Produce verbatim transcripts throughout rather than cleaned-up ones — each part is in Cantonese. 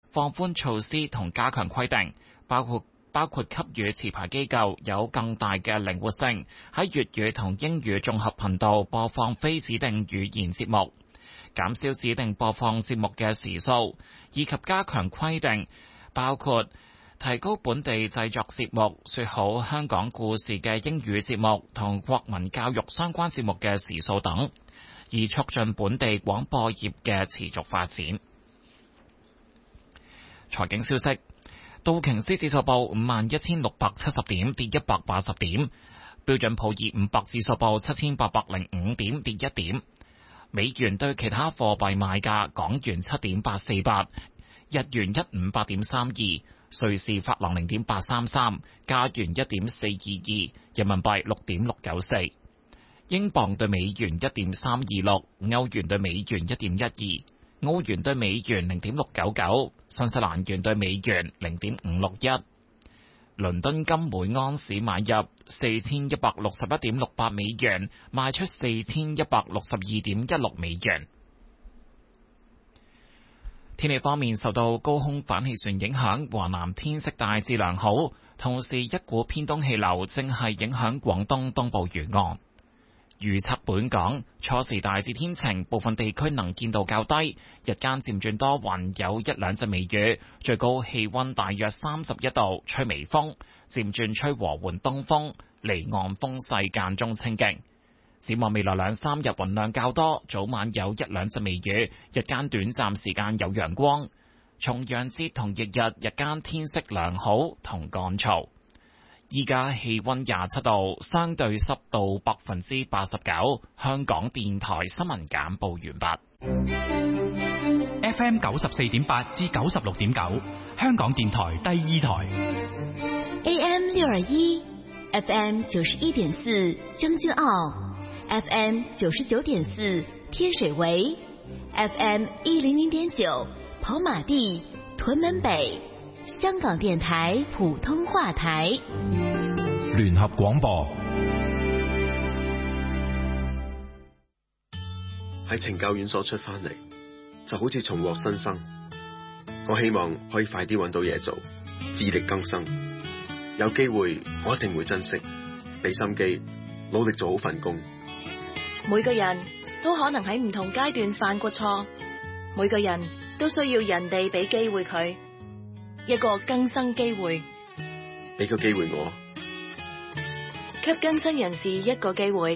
放寬措施同加強規定，包括包括給予持牌機構有更大嘅靈活性，喺粵語同英語綜合頻道播放非指定語言節目，減少指定播放節目嘅時數，以及加強規定，包括提高本地製作節目、說好香港故事嘅英語節目同國民教育相關節目嘅時數等，以促進本地廣播業嘅持續發展。財經消息，道瓊斯指數報五萬一千六百七十點，跌一百八十點；標準普爾五百指數報七千八百零五點，跌一點。美元對其他貨幣賣價：港元七點八四八，日元一五八點三二，瑞士法郎零點八三三，加元一點四二二，人民幣六點六九四，英鎊對美元一點三二六，歐元對美元一點一二。澳元對美元零點六九九，新西蘭元對美元零點五六一。倫敦金每安士買入四千一百六十一點六八美元，賣出四千一百六十二點一六美元。天氣方面，受到高空反氣旋影響，華南天色大致良好，同時一股偏東氣流正係影響廣東東部沿岸。預測本港初時大致天晴，部分地區能見度較低，日間漸轉多雲，有一兩陣微雨，最高氣溫大約三十一度，吹微風，漸轉吹和緩東風，離岸風勢間中清勁。展望未來兩三日雲量較多，早晚有一兩陣微雨，日間短暫時間有陽光。重陽節同翌日日間天色良好同乾燥。依家氣溫廿七度，相對濕度百分之八十九。香港電台新聞簡報完畢。 F M 九十四點八至九十六點九，香港電台第二台。 A M 六二一 ，F M 九十一點四將軍澳 ，F M 九十九點四天水圍 ，F M 一零零點九跑馬地屯門北。香港電台普通話台聯合廣播。 喺懲教院所出翻嚟，就好似重獲新生。我希望可以快啲揾到嘢做，自力更生。有機會我一定會珍惜，俾心機，努力做好份工。 每個人都可能喺唔同階段犯過錯，每個人都需要人哋俾機會佢。一個更生機會， 俾個機會我， 給更生人士一個機會。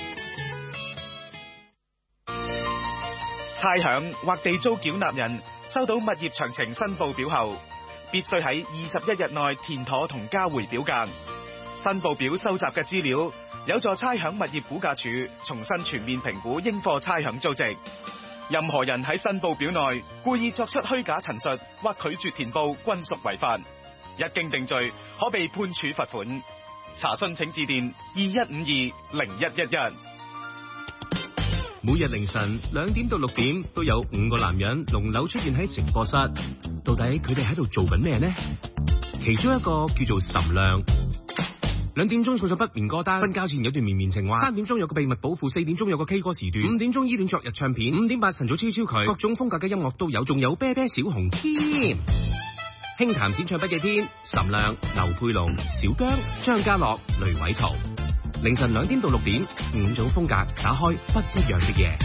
差餉或地租繳納人收到物業詳情申報表後，必須喺二十一日內填妥同交回表格。申報表收集嘅資料有助差餉物業估價署重新全面評估應課差餉租值。任何人喺申報表內故意作出虛假陳述或拒絕填報，均屬違法。一經定罪，可被判處罰款。查詢請致電二一五二零一一一。 每日凌晨兩點到六點都有五個男人輪流出現喺直播室，到底佢哋喺度做緊咩呢？其中一個叫做岑亮。兩點鐘送上不眠歌單，瞓覺前有段綿綿情話，三點鐘有個秘密保護，四點鐘有個 K 歌時段，五點鐘依戀昨日唱片，五點八晨早超超佢，各種風格嘅音樂都有，仲有啤啤小紅添。輕談淺唱筆嘅天，岑亮、劉佩龍、小姜、張家樂、雷偉圖。凌晨兩點到六點，五種風格打開不一樣的嘢。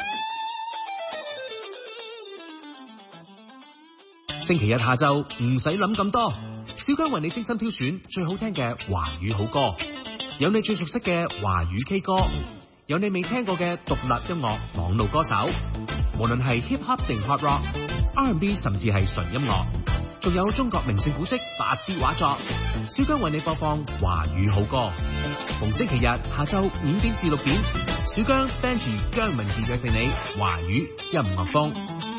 星期日下晝唔使諗咁多，小姜為你精心挑選最好聽嘅華語好歌，有你最熟悉嘅華語 K 歌，有你未聽過嘅獨立音樂網路歌手，無論係 hip hop 定 pop rock、R and B 甚至係純音樂，仲有中國名勝古蹟八 D 畫作，小姜為你播放華語好歌。逢星期日下晝五點至六點，小姜 Benji 姜文傑約定你華語音樂風。